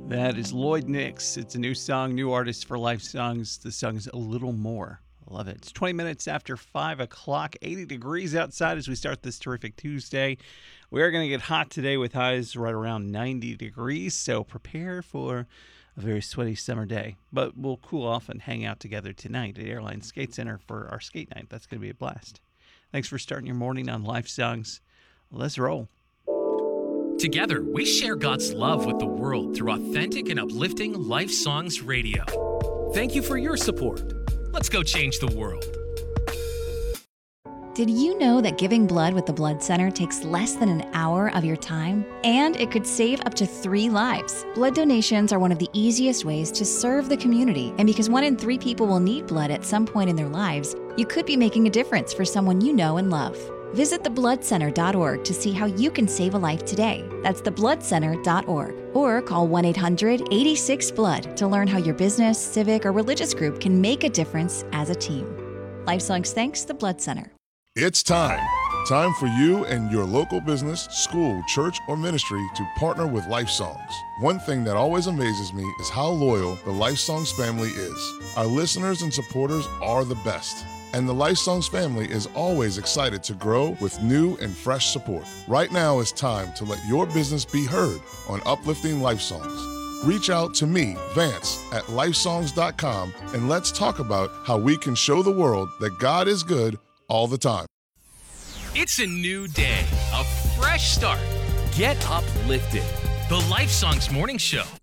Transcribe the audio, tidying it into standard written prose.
That is Lloyd Nix. It's a new song, new artist for Life Songs. The song's A Little More. I love it. It's 20 minutes after 5 o'clock, 80 degrees outside as we start this terrific Tuesday. We are going to get hot today with highs right around 90 degrees, so prepare for a very sweaty summer day. But we'll cool off and hang out together tonight at Airline Skate Center for our skate night. That's going to be a blast. Thanks for starting your morning on Life Songs. Let's roll. Together, we share God's love with the world through authentic and uplifting Life Songs Radio. Thank you for your support. Let's go change the world. Did you know that giving blood with the Blood Center takes less than an hour of your time? And it could save up to 3 lives. Blood donations are one of the easiest ways to serve the community. And because 1 in 3 people will need blood at some point in their lives, you could be making a difference for someone you know and love. Visit thebloodcenter.org to see how you can save a life today. That's thebloodcenter.org. Or call 1-800-86-BLOOD to learn how your business, civic, or religious group can make a difference as a team. LifeSongs thanks the Blood Center. It's time. Time for you and your local business, school, church, or ministry to partner with Life Songs. One thing that always amazes me is how loyal the Life Songs family is. Our listeners and supporters are the best. And the Life Songs family is always excited to grow with new and fresh support. Right now is time to let your business be heard on Uplifting Life Songs. Reach out to me, Vance, at lifesongs.com, and let's talk about how we can show the world that God is good all the time. It's a new day, a fresh start. Get uplifted. The Life Songs Morning Show